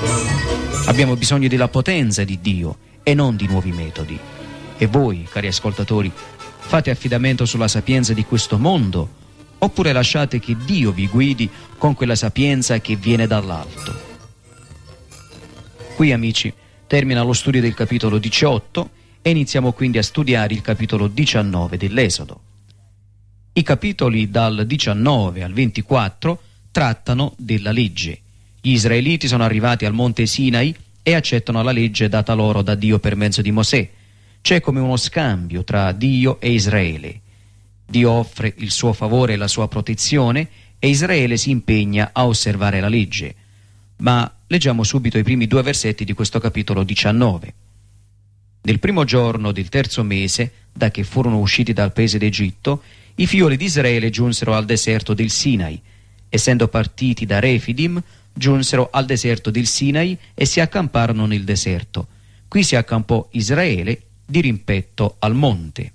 Abbiamo bisogno della potenza di Dio e non di nuovi metodi. E voi, cari ascoltatori, fate affidamento sulla sapienza di questo mondo oppure lasciate che Dio vi guidi con quella sapienza che viene dall'alto? Qui, amici, termina lo studio del capitolo 18 e iniziamo quindi a studiare il capitolo 19 dell'Esodo. I capitoli dal 19 al 24 trattano della legge. Gli israeliti sono arrivati al monte Sinai e accettano la legge data loro da Dio per mezzo di Mosè. C'è come uno scambio tra Dio e Israele. Dio offre il suo favore e la sua protezione e Israele si impegna a osservare la legge. Ma leggiamo subito i primi 2 versetti di questo capitolo 19. Nel primo giorno del 3° mese, da che furono usciti dal paese d'Egitto, i figlioli di Israele giunsero al deserto del Sinai. Essendo partiti da Refidim, giunsero al deserto del Sinai e si accamparono nel deserto. Qui si accampò Israele di rimpetto al monte.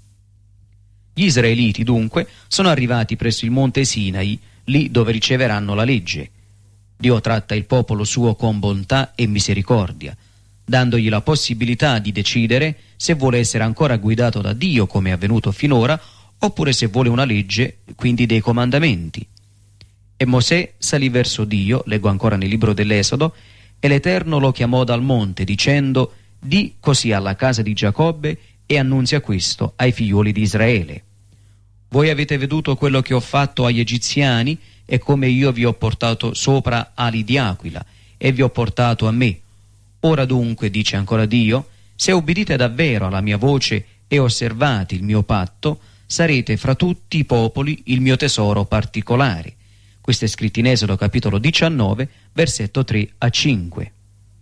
Gli israeliti dunque sono arrivati presso il monte Sinai, lì dove riceveranno la legge. Dio tratta il popolo suo con bontà e misericordia, dandogli la possibilità di decidere se vuole essere ancora guidato da Dio come è avvenuto finora, oppure se vuole una legge, quindi dei comandamenti. E Mosè salì verso Dio, leggo ancora nel libro dell'Esodo, e l'Eterno lo chiamò dal monte dicendo: «Di così alla casa di Giacobbe e annunzia questo ai figlioli di Israele. Voi avete veduto quello che ho fatto agli egiziani e come io vi ho portato sopra ali di aquila e vi ho portato a me. Ora dunque, dice ancora Dio, se obbedite davvero alla mia voce e osservate il mio patto, sarete fra tutti i popoli il mio tesoro particolare». Questo è scritto in Esodo capitolo 19, versetto 3 a 5.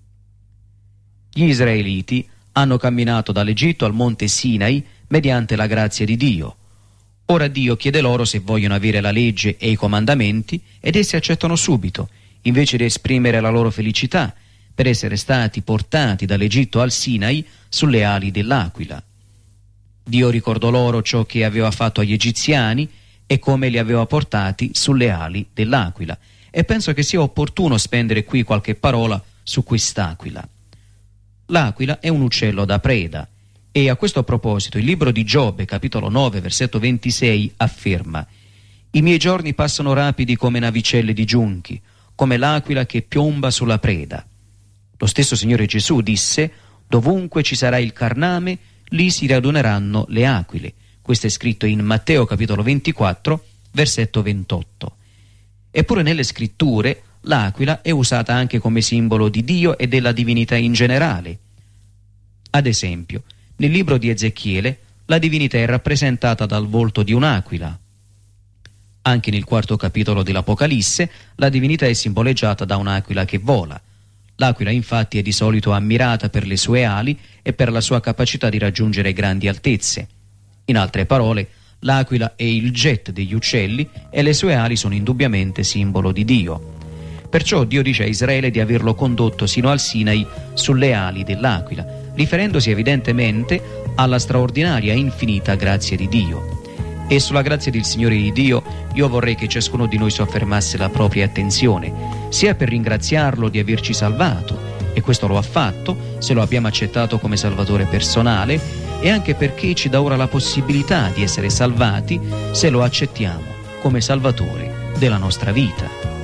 Gli israeliti hanno camminato dall'Egitto al monte Sinai mediante la grazia di Dio. Ora Dio chiede loro se vogliono avere la legge e i comandamenti ed essi accettano subito, invece di esprimere la loro felicità per essere stati portati dall'Egitto al Sinai sulle ali dell'aquila. Dio ricordò loro ciò che aveva fatto agli egiziani e come li aveva portati sulle ali dell'aquila, e penso che sia opportuno spendere qui qualche parola su quest'aquila. L'aquila è un uccello da preda, e a questo proposito il libro di Giobbe, capitolo 9, versetto 26, afferma: «I miei giorni passano rapidi come navicelle di giunchi, come l'aquila che piomba sulla preda». Lo stesso Signore Gesù disse: «Dovunque ci sarà il carname, lì si raduneranno le aquile». Questo è scritto in Matteo capitolo 24, versetto 28. Eppure nelle scritture l'aquila è usata anche come simbolo di Dio e della divinità in generale. Ad esempio, nel libro di Ezechiele la divinità è rappresentata dal volto di un'aquila. Anche nel 4° capitolo dell'Apocalisse la divinità è simboleggiata da un'aquila che vola. L'aquila infatti è di solito ammirata per le sue ali e per la sua capacità di raggiungere grandi altezze. In altre parole, l'aquila è il jet degli uccelli e le sue ali sono indubbiamente simbolo di Dio. Perciò Dio dice a Israele di averlo condotto sino al Sinai sulle ali dell'aquila, riferendosi evidentemente alla straordinaria e infinita grazia di Dio. E sulla grazia del Signore di Dio io vorrei che ciascuno di noi soffermasse la propria attenzione, sia per ringraziarlo di averci salvato, e questo lo ha fatto se lo abbiamo accettato come Salvatore personale, e anche perché ci dà ora la possibilità di essere salvati se lo accettiamo come Salvatore della nostra vita.